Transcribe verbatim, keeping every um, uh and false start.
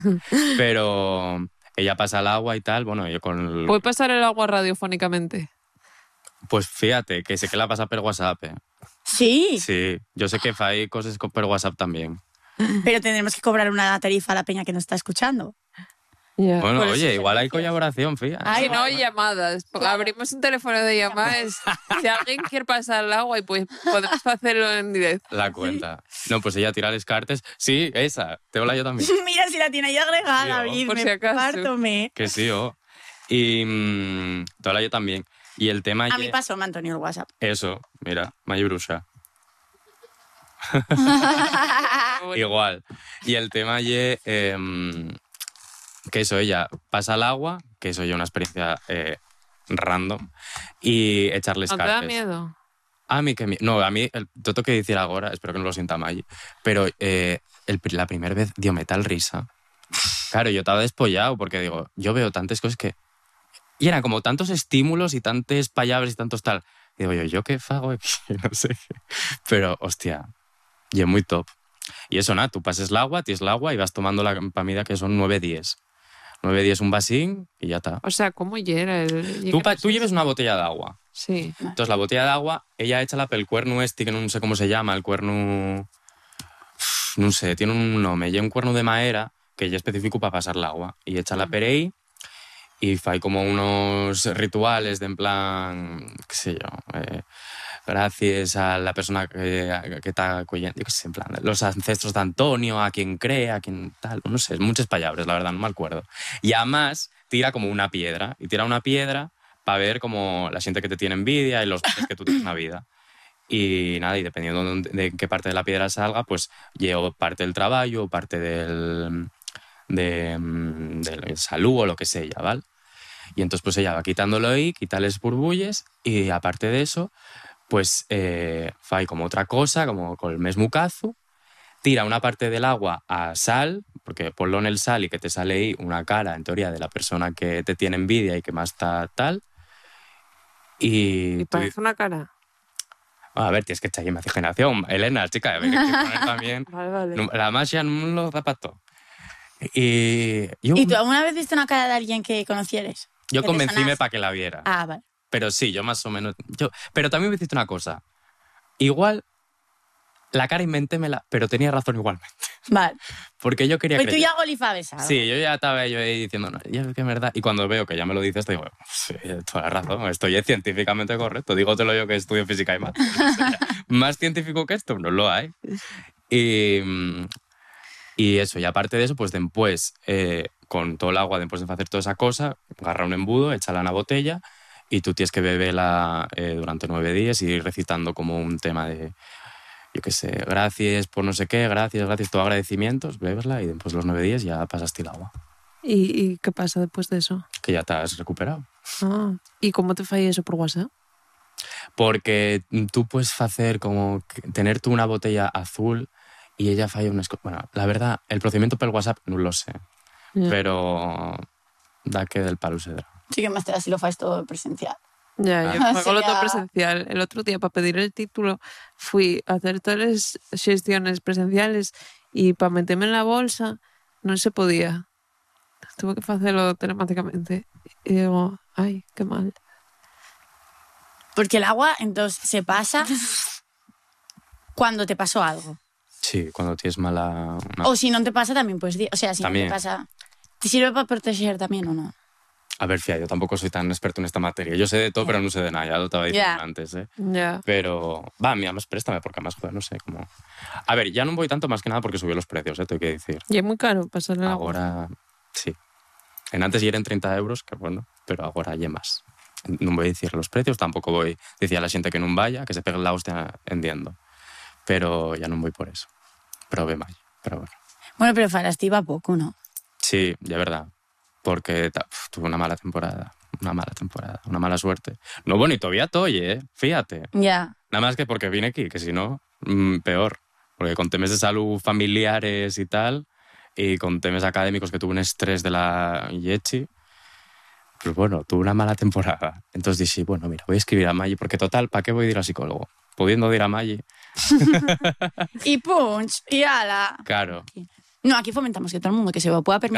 Pero ella pasa el agua y tal, bueno, yo con... ¿Puede pasar el agua radiofónicamente? Pues fíjate, que sé que la pasa per WhatsApp. Eh. Sí. Sí, yo sé que hay cosas con per WhatsApp también. Pero tendremos que cobrar una tarifa a la peña que nos está escuchando. Yeah. Bueno, Por oye, esos igual hay servicios. colaboración, fíjate. Ay, no, llamadas. Abrimos un teléfono de llamadas. Si alguien quiere pasar el agua, y pues podemos hacerlo en directo. La cuenta. No, pues ella tira les cartes. Sí, esa. Te hola yo también. Mira, si la tiene ahí agregada, Sí, David, por me si acaso. pártome. Que sí, oh. Y mmm, te hola yo también. Y el tema... A ye- mí pasó, me Antonio, el WhatsApp. Eso, mira, Mayo Brusa. Igual. Y el tema ye, eh, que eso, ella pasa al agua, que eso ya una experiencia eh, random, y echarles ¿No te cartes. da miedo? A mí que mi- no, a mí el toto que decir ahora, espero que no lo sienta Maggi, pero eh, el, pri- la primera vez dio me tal risa. Claro, yo estaba despollado porque digo, yo veo tantas cosas que... Y eran como tantos estímulos y tantas palabras y tantos tal. Y digo yo, ¿yo qué fago aquí? No sé qué. Pero, hostia, y es muy top. Y eso, nada, tú pases el agua, tienes el agua y vas tomando la comida que son nueve diez. nueve diez un vasín y ya está. O sea, ¿cómo hiera el...? Tú, pa- tú lleves una botella de agua. Sí. Entonces la botella de agua, ella echa la pel cuerno este, que no sé cómo se llama, el cuerno... No sé, tiene un nombre. Y un cuerno de madera que ya es específico para pasar el agua. Y echa la per ahí y hay como unos rituales de en plan, qué sé yo, eh, gracias a la persona que, que está cogiendo, yo qué sé, en plan, los ancestros de Antonio, a quien cree, a quien tal, no sé, muchas palabras, la verdad, no me acuerdo. Y además tira como una piedra, y tira una piedra para ver como la gente que te tiene envidia y los goles que tú tienes en la vida. Y nada, y dependiendo de, dónde- de qué parte de la piedra salga, pues llevo parte del trabajo, parte del, de, mm, de salud o lo que sea, ¿vale? Y entonces pues ella va quitándolo ahí, quita las burbulles y aparte de eso, pues eh, fai como otra cosa, como con el mismo cazo, tira una parte del agua a sal, porque ponlo en el sal y que te sale ahí una cara, en teoría, de la persona que te tiene envidia y que más está tal. Y, Y tú parece dices, una cara. "Ah, a ver, tienes que echar imaginación, Elena, chica, a ver, hay que poner también... Vale, vale. No, la magia no lo da para todo. Y yo, ¿Y tú alguna vez viste una cara de alguien que conocieres? yo que te convencíme sonase? para que la viera. Ah, vale. Pero sí, yo más o menos... Yo, pero también me hiciste una cosa. Igual, la cara inventémela, pero tenía razón igualmente. Vale. Porque yo quería Pues tú creer. ya golifabes algo. Sí, yo ya estaba yo ahí diciendo, no, ya es que es verdad. Y cuando veo que ya me lo dices, te digo, sí, toda la razón, estoy científicamente correcto. Dígotelo yo que estudio física y mates. O sea, más científico que esto, no lo hay. Y, y eso, y aparte de eso, pues después, eh, con todo el agua, después de hacer toda esa cosa, agarra un embudo, échala en la botella y tú tienes que beberla eh, durante nueve días y ir recitando como un tema de, yo qué sé, gracias por no sé qué, gracias, gracias, todo agradecimientos, bebesla y después los nueve días ya pasaste el agua, ¿Y, ¿Y qué pasa después de eso? que ya te has recuperado. Ah. ¿Y cómo te falla eso por WhatsApp? Porque tú puedes hacer como que- tener tú una botella azul y ella falla un esco... Bueno, la verdad, el procedimiento por WhatsApp no lo sé, Ya. pero da que del palo se da. Sí que más te da si lo fas todo presencial. Ya, yo Ah. juego lo todo Sería- presencial. El otro día, para pedir el título, fui a hacer todas las gestiones presenciales y para meterme en la bolsa no se podía. Tuve que hacerlo telemáticamente. Y digo, ay, qué mal. Porque el agua, entonces, se pasa cuando te pasó algo. Sí, cuando tienes mala... una- O si no te pasa, también puedes decir. O sea, si También. no te pasa... ¿Te sirve para proteger también o no? A ver, fía, yo tampoco soy tan experto en esta materia. Yo sé de todo, pero no sé de nada. Ya lo estaba diciendo Ya. antes, ¿eh? Ya. Pero, va, mira, más préstame, porque además, joder, no sé cómo... A ver, ya no voy tanto más que nada porque subió los precios, ¿eh? Tengo que decir. Y es muy caro pasar el agua. Ahora, sí. En antes ya eran treinta euros, que bueno, pero ahora ya más. No voy a decir los precios, tampoco voy a decir a la gente que no vaya, que se pegue la hostia hendiendo. Pero ya no voy por eso. Pero ve mal, pero bueno. Bueno, pero Farasti va poco, ¿no? Sí, ya verdad. Porque ta, uf, tuve una mala temporada. Una mala temporada, una mala suerte. No, bueno, y todavía estoy, ¿eh? Fíjate. Ya. Nada más que porque vine aquí, que si no, mmm, peor. Porque con temas de salud familiares y tal, y con temas académicos que tuve un estrés de la Yechi, pues bueno, tuve una mala temporada. Entonces dije, bueno, mira, voy a escribir a Maggi, porque total, ¿para qué voy a ir al psicólogo? Pudiendo ir a Maggi, Y punch, y ala. claro. No, aquí fomentamos que todo el mundo que se lo pueda permitir